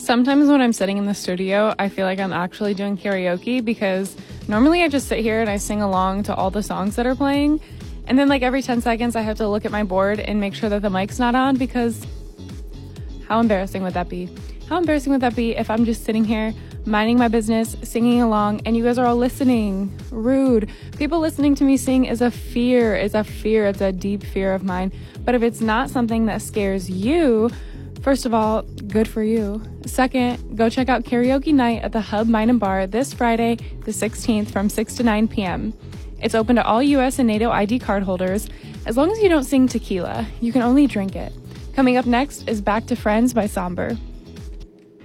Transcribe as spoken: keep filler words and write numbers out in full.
Sometimes when I'm sitting in the studio, I feel like I'm actually doing karaoke because normally I just sit here and I sing along to all the songs that are playing. And then like every ten seconds, I have to look at my board and make sure that the mic's not on because how embarrassing would that be? How embarrassing would that be if I'm just sitting here minding my business, singing along, and you guys are all listening? Rude. People listening to me sing is a fear, is a fear. It's a deep fear of mine. But if it's not something that scares you, first of all, good for you. Second, go check out karaoke night at the Hub Wine and Bar this Friday, the sixteenth from six to nine p.m. It's open to all U S and NATO I D card holders. As long as you don't sing tequila, you can only drink it. Coming up next is Back to Friends by Somber.